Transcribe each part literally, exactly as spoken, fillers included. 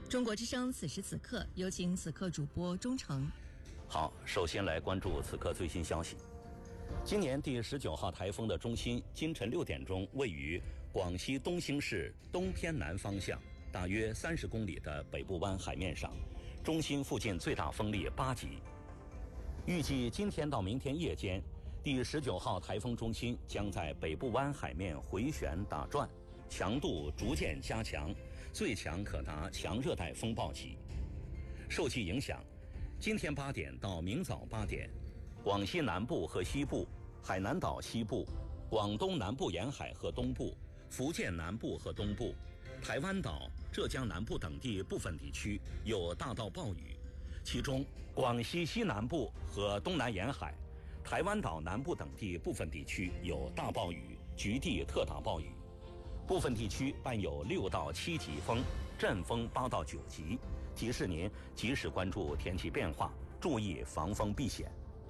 中国之声此时此刻，有请此刻主播钟诚。 好，首先来关注此刻最新消息。今年第十九号台风的中心今晨六点钟位于广西东兴市东偏南方向，大约三十公里的北部湾海面上，中心附近最大风力八级。预计今天到明天夜间，第十九号台风中心将在北部湾海面回旋打转，强度逐渐加强，最强可达强热带风暴级。受其影响，今天八点到明早八点，广西南部和西部、海南岛西部、广东南部沿海和东部、福建南部和东部、台湾岛、浙江南部等地部分地区有大到暴雨，其中广西西南部和东南沿海、台湾岛南部等地部分地区有大暴雨，局地特大暴雨。部分地区伴有六到七级风，阵风八到九级，提示您及时关注天气变化，注意防风避险。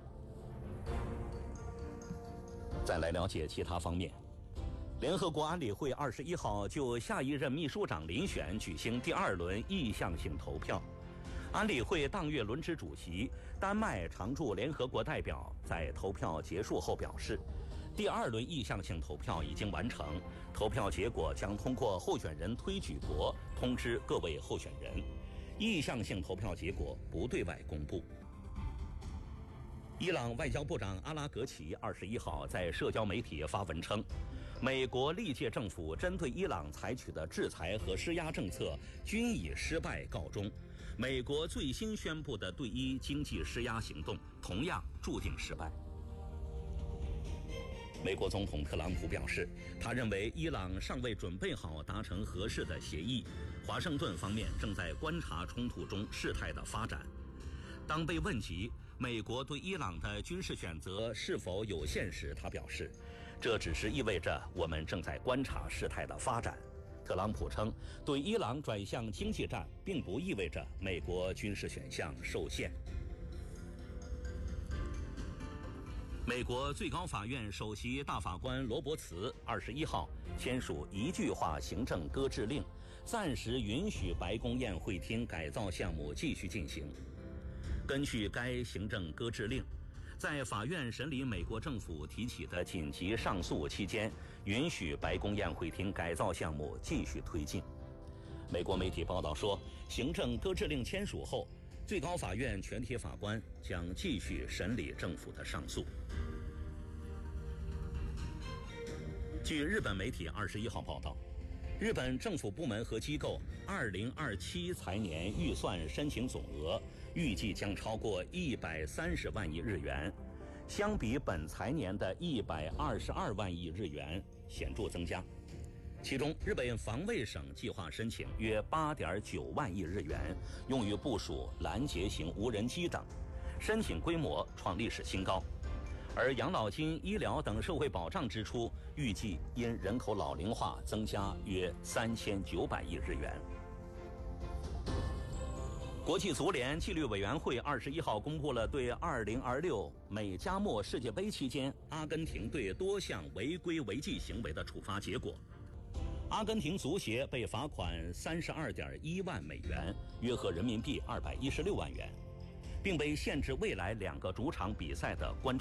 再来了解其他方面。联合国安理会二十一号就下一任秘书长遴选举行第二轮意向性投票。安理会当月轮值主席、丹麦常驻联合国代表在投票结束后表示，第二轮意向性投票已经完成，投票结果将通过候选人推举国通知各位候选人，意向性投票结果不对外公布。伊朗外交部长阿拉格齐二十一号在社交媒体发文称，美国历届政府针对伊朗采取的制裁和施压政策均以失败告终，美国最新宣布的对伊经济施压行动同样注定失败。美国总统特朗普表示，他认为伊朗尚未准备好达成合适的协议，华盛顿方面正在观察冲突中事态的发展。当被问及美国对伊朗的军事选择是否有限时，他表示，这只是意味着我们正在观察事态的发展。特朗普称，对伊朗转向经济战并不意味着美国军事选项受限。美国最高法院首席大法官罗伯茨二十一号签署一句话行政搁置令，暂时允许白宫宴会厅改造项目继续进行。根据该行政搁置令，在法院审理美国政府提起的紧急上诉期间，允许白宫宴会厅改造项目继续推进。美国媒体报道说，行政搁置令签署后，最高法院全体法官将继续审理政府的上诉。据日本媒体二十一号报道，日本政府部门和机构二零二七财年预算申请总额预计将超过一百三十万亿日元，相比本财年的一百二十二万亿日元显著增加。其中，日本防卫省计划申请约八点九万亿日元，用于部署拦截型无人机等，申请规模创历史新高。而养老金、医疗等社会保障支出预计因人口老龄化增加约三千九百亿日元。国际足联纪律委员会二十一号公布了对二零二六美加墨世界杯期间阿根廷队多项违规违纪行为的处罚结果。阿根廷足协被罚款三十二点一万美元，约合人民币二百一十六万元，并被限制未来两个主场比赛的关注